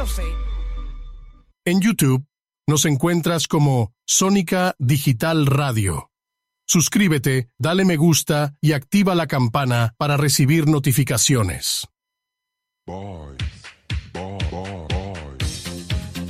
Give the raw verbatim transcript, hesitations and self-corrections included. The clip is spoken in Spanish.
Eu sei. En YouTube nos encuentras como Sónica Digital Radio. Suscríbete, dale me gusta y activa la campana para recibir notificaciones. Boys, boys.